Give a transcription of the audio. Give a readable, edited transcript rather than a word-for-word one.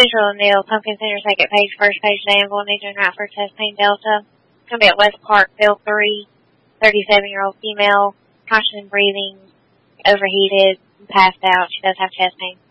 Central O'Neill, Pumpkin Center, second page, first page, Danville, Needham, Rockford, Test Pain, Delta. It's going to be at West Park, Bill 3, 37-year-old female, conscious breathing, overheated, passed out. She does have chest pain.